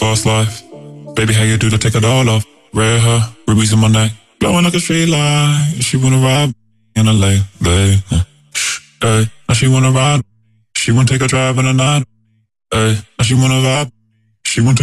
fast life. Baby, how you do to take it all off? Red hair, rubies in my neck, glowing like a street light. She wanna ride in LA, babe. Hey, now she wanna ride. She wanna take a drive in the night. Hey, now she wanna vibe. She wanna